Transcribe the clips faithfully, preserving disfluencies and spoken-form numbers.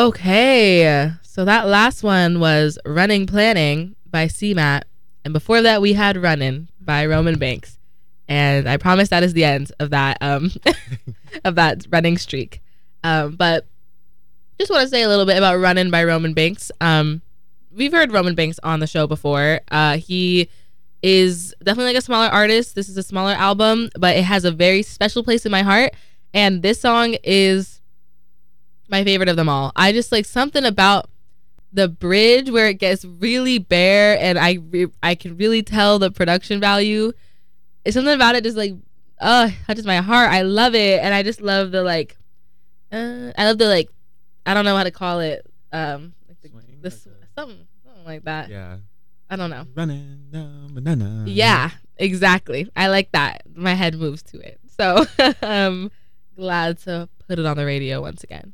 Okay, so that last one was Running Planning by C MAT, and before that we had Runnin' by Roman Banks, and I promise that is the end of that um of that running streak. Um, but just want to say a little bit about Runnin' by Roman Banks. Um, we've heard Roman Banks on the show before. Uh, he is definitely like a smaller artist. This is a smaller album, but it has a very special place in my heart, and this song is my favorite of them all. I just like something about the bridge where it gets really bare, and I re- I can really tell the production value. It's something about it just like uh touches my heart. I love it, and I just love the like uh I love the like I don't know how to call it um like the, Swing, the, like a- something something like that. Yeah. I don't know. Running down banana. Yeah, exactly. I like that. My head moves to it. So I'm glad to put it on the radio once again.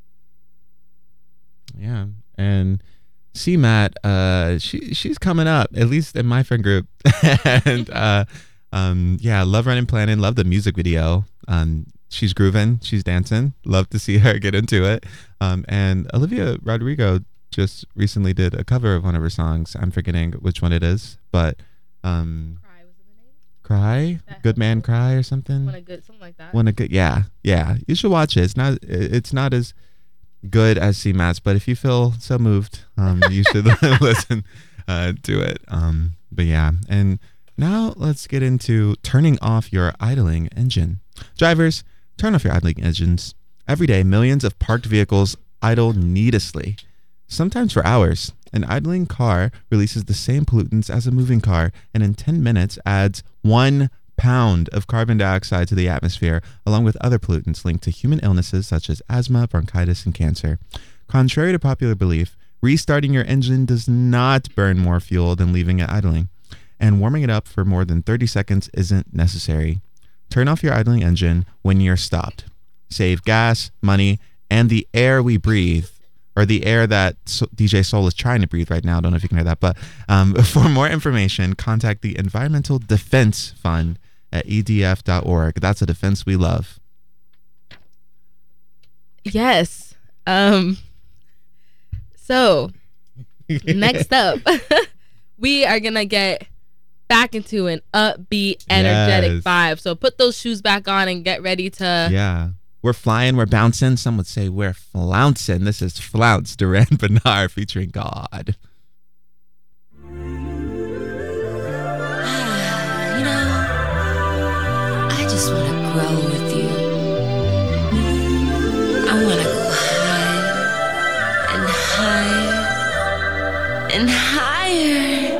Yeah. And C MAT, uh, she she's coming up, at least in my friend group. and uh, um, yeah, love Running Planning, love the music video. Um, she's grooving, she's dancing. Love to see her get into it. Um, and Olivia Rodrigo just recently did a cover of one of her songs. I'm forgetting which one it is, but um, Cry was the name. Cry, That Good Man helps. Cry or something. Want a good something like that. When a good, yeah, yeah. You should watch it. It's not, it's not as good as C MAT's, but if you feel so moved, um, you should listen uh, to it. Um, but yeah, and now let's get into turning off your idling engine. Drivers, turn off your idling engines. Every day, millions of parked vehicles idle needlessly, sometimes for hours. An idling car releases the same pollutants as a moving car, and in ten minutes adds one pound of carbon dioxide to the atmosphere, along with other pollutants linked to human illnesses such as asthma, bronchitis, and cancer. Contrary to popular belief, restarting your engine does not burn more fuel than leaving it idling, and warming it up for more than thirty seconds isn't necessary. Turn off your idling engine when you're stopped. Save gas, money, and the air we breathe, or the air that D J Soul is trying to breathe right now. I don't know if you can hear that, but um, for more information, contact the Environmental Defense Fund at E D F dot org. That's a defense we love. Yes. Um. So, next up, we are going to get back into an upbeat, energetic Yes. vibe. So put those shoes back on and get ready to... Yeah. We're flying, we're bouncing. Some would say we're flouncing. This is Flounce, Duran Bernard featuring God. You know, I just want to grow with you. I want to go higher and higher and higher.